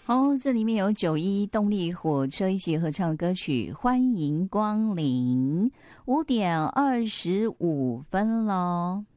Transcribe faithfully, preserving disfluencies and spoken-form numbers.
哦，这里面有九一动力火车一起合唱的歌曲《欢迎光临》，五点二十五分喽。